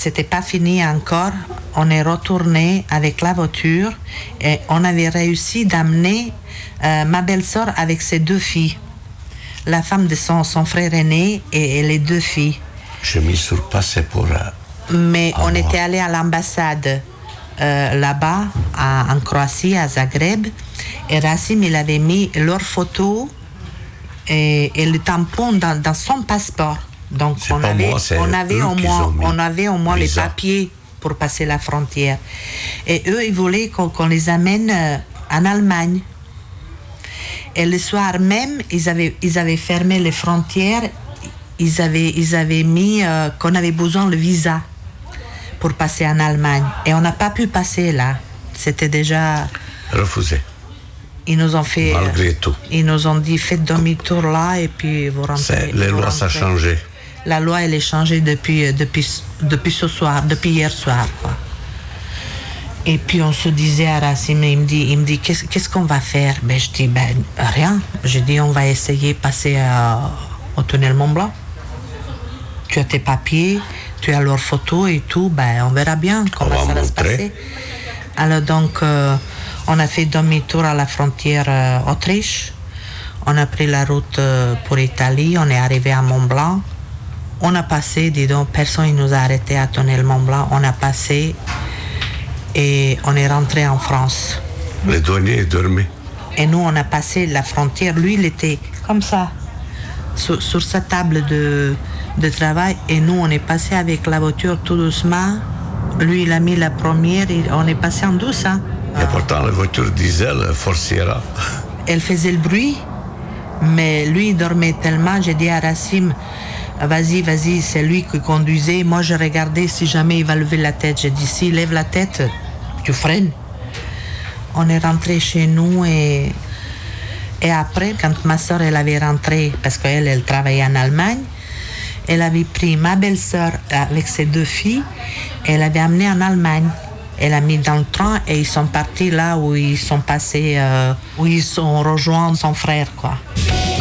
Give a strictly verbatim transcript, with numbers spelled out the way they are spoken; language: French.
c'était pas fini encore. On est retourné avec la voiture et on avait réussi d'amener euh, ma belle-sœur avec ses deux filles. La femme de son, son frère aîné et, et les deux filles. Je m'y surpassais pour... Euh, Mais on moi. était allé à l'ambassade euh, là-bas, à, en Croatie, à Zagreb. Et Rasim, il avait mis leurs photos et, et le tampon dans, dans son passeport. Donc c'est on pas avait, moi, c'est on avait eux au qui moins, ont mis on avait au moins les visa. papiers pour passer la frontière. Et eux, ils voulaient qu'on, qu'on les amène euh, en Allemagne. Et le soir même, ils avaient, ils avaient fermé les frontières. Ils avaient, ils avaient mis euh, qu'on avait besoin de visa pour passer en Allemagne. Et on n'a pas pu passer là. C'était déjà... Refusé. Ils nous ont fait... Malgré tout. Ils nous ont dit, faites demi-tour là et puis vous rentrez. C'est, les vous lois, ça a rentrez. changé. La loi, elle est changée depuis, depuis, depuis ce soir, depuis hier soir, quoi. Et puis on se disait à Racine, il me dit, il me dit qu'est-ce, qu'est-ce qu'on va faire? Ben, je dis, ben, rien. J'ai dit, on va essayer de passer à, au tunnel Mont-Blanc. Tu as tes papiers, tu as leurs photos et tout, ben, on verra bien comment On va ça va se montrer. passer. Alors donc, euh, on a fait demi-tour à la frontière euh, Autriche. On a pris la route euh, pour Italie, on est arrivé à Mont-Blanc. On a passé, dis donc, personne ne nous a arrêté à tunnel Mont-Blanc. On a passé et on est rentré en France. Les douaniers dormaient. Et nous, on a passé la frontière. Lui, il était comme ça, sur, sur sa table de, de travail. Et nous, on est passé avec la voiture tout doucement. Lui, il a mis la première et on est passé en douce. Hein. Et pourtant, la voiture diesel, Forciera. Elle faisait le bruit, mais lui, il dormait tellement. J'ai dit à Racim, vas-y, vas-y, c'est lui qui conduisait. Moi, je regardais si jamais il va lever la tête. J'ai dit, s'il lève la tête, tu freines. On est rentré chez nous et, et après, quand ma soeur, elle avait rentré, parce qu'elle, elle travaillait en Allemagne, elle avait pris ma belle-sœur avec ses deux filles, et elle avait amené en Allemagne. Elle a mis dans le train et ils sont partis là où ils sont passés, euh, où ils sont rejoints son frère, quoi.